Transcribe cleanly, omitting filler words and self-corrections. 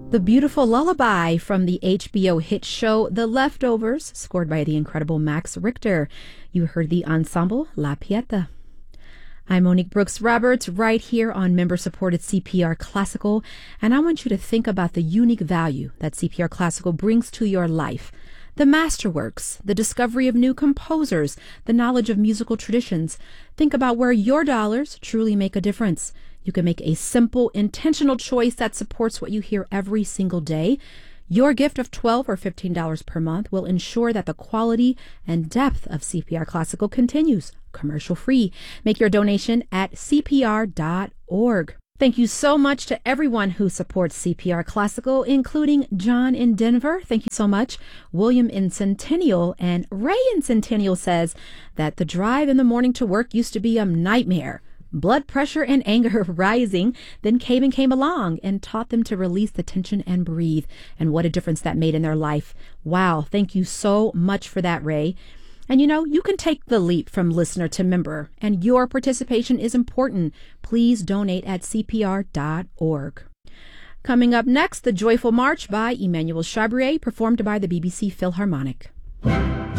The beautiful lullaby from the HBO hit show The Leftovers, scored by the incredible Max Richter. You heard the ensemble La Pieta. I'm Monique Brooks Roberts, right here on member-supported CPR Classical, and I want you to think about the unique value that CPR Classical brings to your life. The masterworks, the discovery of new composers, the knowledge of musical traditions. Think about where your dollars truly make a difference. You can make a simple, intentional choice that supports what you hear every single day. Your gift of $12 or $15 per month will ensure that the quality and depth of CPR Classical continues, commercial free. Make your donation at cpr.org. Thank you so much to everyone who supports CPR Classical, including John in Denver. Thank you so much. William in Centennial and Ray in Centennial says that the drive in the morning to work used to be a nightmare. Blood pressure and anger rising. Then came along and taught them to release the tension and breathe. And what a difference that made in their life. Wow. Thank you so much for that, Ray. And you can take the leap from listener to member, and your participation is important. Please donate at cpr.org. Coming up next, The Joyful March by Emmanuel Chabrier, performed by the BBC Philharmonic.